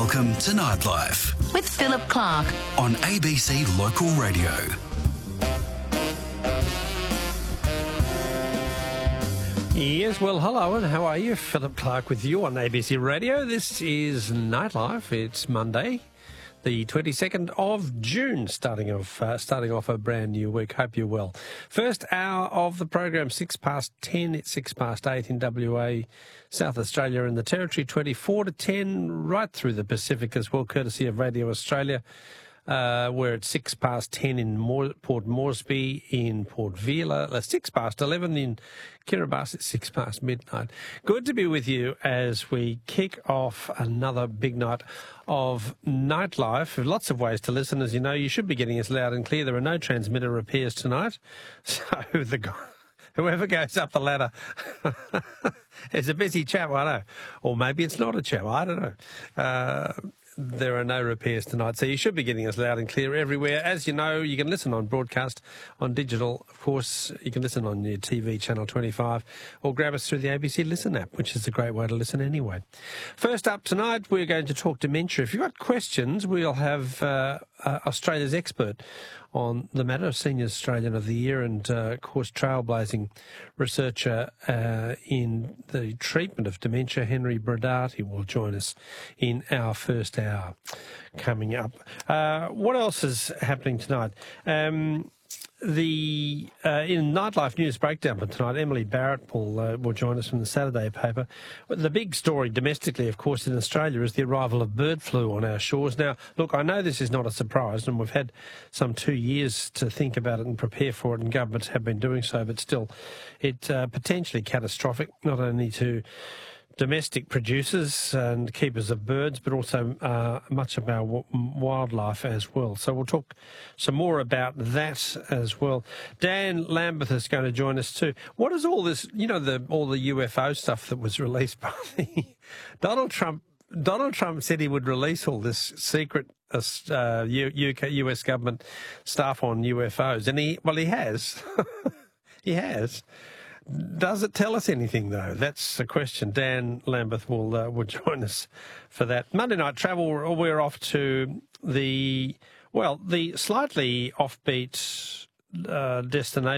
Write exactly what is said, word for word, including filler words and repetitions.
Welcome to Nightlife with Philip Clark on A B C Local Radio. Yes, well, hello, and how are you? Philip Clark with you on A B C Radio. This is Nightlife. It's Monday, the twenty-second of June, starting off uh, starting off a brand new week. Hope you're well. First hour of the program, six past ten. It's six past eight in W A, South Australia and the Territory, twenty-four to ten, right through the Pacific as well, courtesy of Radio Australia. Uh, we're at six past ten in Mor- Port Moresby, in Port Vila, uh, six past eleven in Kiribati, it's six past midnight. Good to be with you as we kick off another big night of Nightlife. Lots of ways to listen, as you know. You should be getting us loud and clear. There are no transmitter repairs tonight, so the guy... Whoever goes up the ladder is a busy chap, I know. Or maybe it's not a chap, I don't know. Uh, there are no repairs tonight, so you should be getting us loud and clear everywhere. As you know, you can listen on broadcast, on digital, of course. You can listen on your T V, Channel twenty-five, or grab us through the A B C Listen app, which is a great way to listen anyway. First up tonight, we're going to talk dementia. If you've got questions, we'll have uh, uh, Australia's expert on the matter, Senior Australian of the Year and, uh, of course, trailblazing researcher uh, in the treatment of dementia, Henry Brodati, will join us in our first hour coming up. Uh, what else is happening tonight? Um, the uh, in Nightlife News Breakdown for tonight, Emily Barrett will uh, will join us from the Saturday paper. The big story domestically, of course, in Australia is the arrival of bird flu on our shores. Now, look, I know this is not a surprise, and we've had some two years to think about it and prepare for it, and governments have been doing so, but still, it's uh, potentially catastrophic, not only to domestic producers and keepers of birds, but also uh, much of our w- wildlife as well. So we'll talk some more about that as well. Dan Lambeth is going to join us too. What is all this, you know, the all the U F O stuff that was released by the Donald Trump? Donald Trump said he would release all this secret uh, U K, U S government stuff on U F Os, and he, well, he has. he has. Does it tell us anything, though? That's the question. Dan Lambeth will uh, will join us for that. Monday Night Travel, we're off to the, well, the slightly offbeat uh, destination